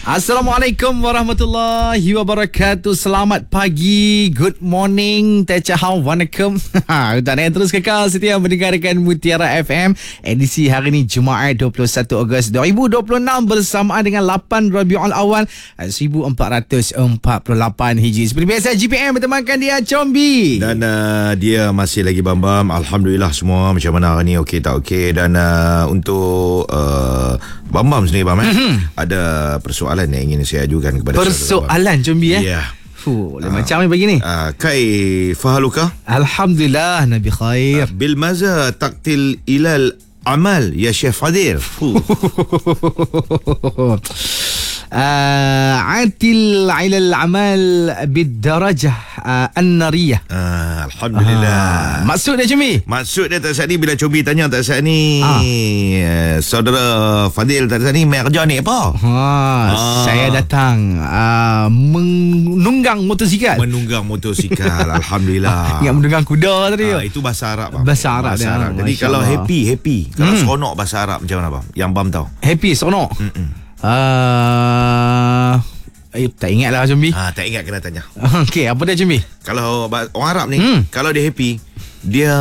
Assalamualaikum warahmatullahi wabarakatuh. Selamat pagi, good morning, Tachahau, Wanakum. Untuk anda yang terus kekal setia mendengarkan Mutiara FM, edisi hari ini Jumaat 21 Ogos 2026 bersamaan dengan 8 Rabiul Awal 1448 Hijri. Seperti biasa, GPM bertemankan dia Combi. Dan dia masih lagi Bam-Bam. Alhamdulillah semua macam mana hari ni, okey tak okey. Dan untuk Bam-Bam sendiri Bam, ada persoalan yang ingin saya ajukan kepada persoalan Combi Ya. Macam ni pagi ni. Kai fahaluka? Alhamdulillah, Nabi khair. Bil maza taktil ilal amal ya Syekh Fadil. عاتل على العمل بالدرجة النارية. Alhamdulillah. Maksud dia Cumi? Maksud dia tak saat ni, bila Cobi tanya tak saat ni, saudara Fadil tak saat ni main kerja ni apa? Saya datang menunggang motosikal. Alhamdulillah. Yang menunggang kuda tadi. Itu bahasa Arab Bam. Bahasa Arab dia. Jadi kalau happy, kalau seronok bahasa Arab macam mana Bam? Yang Bam tahu. Happy, seronok. Tak ingat lah Combi. Tak ingat, kena tanya. Okey, apa dia Combi? Kalau orang Arab ni, kalau dia happy, dia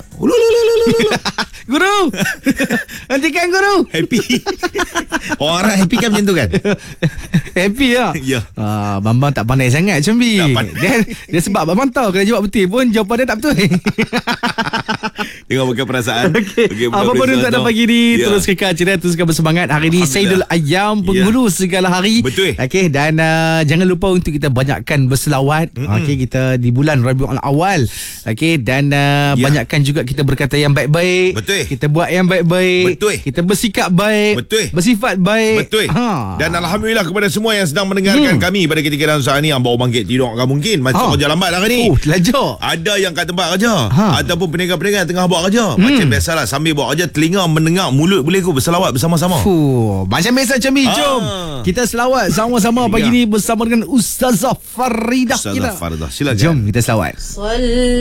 Guru. Hentikan guru. Happy. Orang Arab happy kan macam tu kan? Happy lah. Ya. Bambang tak pandai sangat Combi. Dia sebab Bambang tahu kalau jawab betul pun jawapan dia tak betul. Tengok bukan perasaan. Okay, apa pun untuk anda pagi ni, terus kekal ceria, teruskan bersemangat. Hari ni Sayyidul Ayyam, penghulu segala hari. Betul. Okey, dan jangan lupa untuk kita banyakkan berselawat. Okey, kita di bulan Rabiul Awal. Okey, dan banyakkan juga kita berkata yang baik-baik. Betul. Kita buat yang baik-baik. Betul. Kita bersikap baik. Betul. Bersifat baik. Betul. Dan Alhamdulillah kepada semua yang sedang mendengarkan kami pada ketika dan saat ni, yang baru bangkit tidur kan mungkin masuk kerja lambat hari ni. Telajak. Ada yang kat tempat kerja, ataupun peniaga-peniaga tengah buat kerja. Macam biasalah, sambil buat kerja telinga mendengar, mulut boleh berselawat bersama-sama. Macam biasa Combi, jom kita selawat sama-sama pagi ni bersama dengan Ustazah Faridah. Ustazah Faridah, silakan. Jom kita selawat.